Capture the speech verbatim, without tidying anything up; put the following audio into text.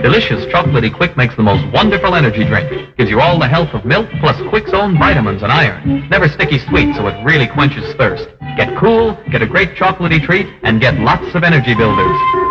Delicious chocolatey Quick makes the most wonderful energy drink. Gives you all the health of milk plus Quick's own vitamins and iron. Never sticky sweet, so it really quenches thirst. Get cool, get a great chocolatey treat, and get lots of energy builders.